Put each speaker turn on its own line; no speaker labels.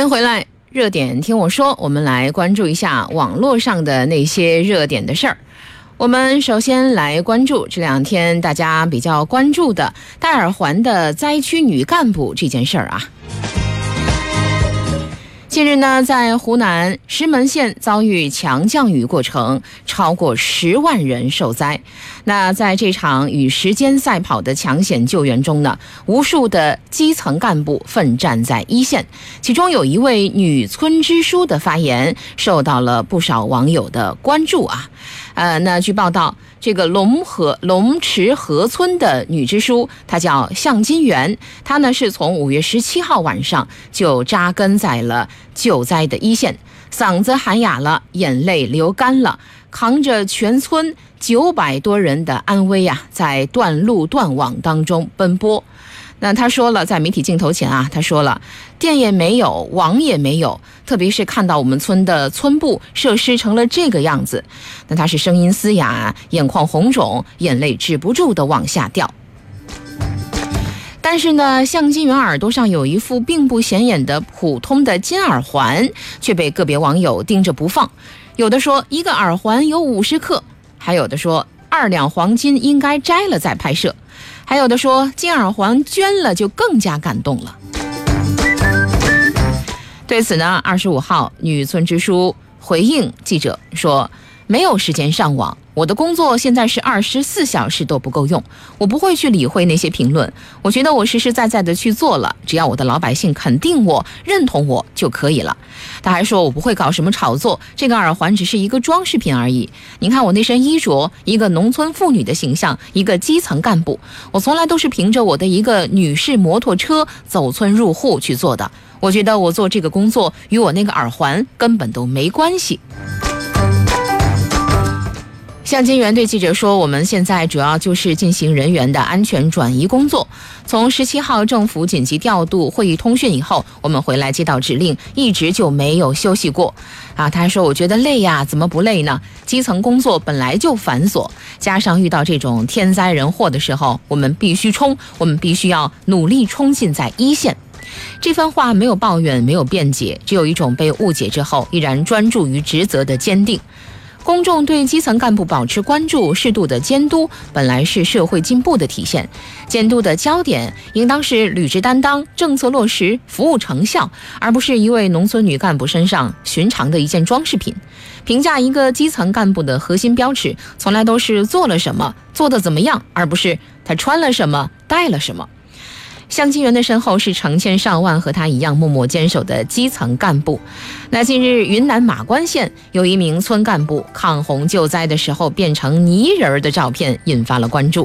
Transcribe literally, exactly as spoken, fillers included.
欢迎回来，热点听我说，我们来关注一下网络上的那些热点的事儿。我们首先来关注这两天大家比较关注的戴耳环的灾区女干部这件事儿啊。近日呢，在湖南石门县遭遇强降雨过程，超过十万人受灾。那在这场与时间赛跑的抢险救援中呢，无数的基层干部奋战在一线，其中有一位女村支书的发言受到了不少网友的关注啊。呃，那据报道，这个龙河龙池河村的女支书，她叫向金元，她呢是从五月十七号晚上就扎根在了救灾的一线，嗓子喊哑了，眼泪流干了，扛着全村九百多人的安危啊，在断路断网当中奔波。那他说了，在媒体镜头前啊，他说了，电也没有，网也没有，特别是看到我们村的村部设施成了这个样子，那他是声音嘶哑，眼眶红肿，眼泪止不住的往下掉。但是呢，向金元耳朵上有一副并不显眼的普通的金耳环，却被个别网友盯着不放。有的说一个耳环有五十克，还有的说二两黄金应该摘了再拍摄，还有的说金耳环捐了就更加感动了。对此呢，二十五号女村支书回应记者说，没有时间上网，我的工作现在是二十四小时都不够用，我不会去理会那些评论，我觉得我实实在在的去做了，只要我的老百姓肯定我，认同我就可以了。他还说，我不会搞什么炒作，这个耳环只是一个装饰品而已。您看我那身衣着，一个农村妇女的形象，一个基层干部，我从来都是凭着我的一个女士摩托车走村入户去做的，我觉得我做这个工作与我那个耳环根本都没关系。向金元对记者说，我们现在主要就是进行人员的安全转移工作，从十七号政府紧急调度会议通讯以后，我们回来接到指令，一直就没有休息过啊。他还说，我觉得累呀，怎么不累呢？基层工作本来就繁琐，加上遇到这种天灾人祸的时候，我们必须冲，我们必须要努力冲进在一线。这番话没有抱怨，没有辩解，只有一种被误解之后依然专注于职责的坚定。公众对基层干部保持关注、适度的监督，本来是社会进步的体现。监督的焦点应当是履职担当、政策落实、服务成效，而不是一位农村女干部身上寻常的一件装饰品。评价一个基层干部的核心标尺，从来都是做了什么、做得怎么样，而不是他穿了什么、带了什么。向金元的身后是成千上万和他一样默默坚守的基层干部。那近日云南马关县有一名村干部抗洪救灾的时候变成泥人的照片引发了关注。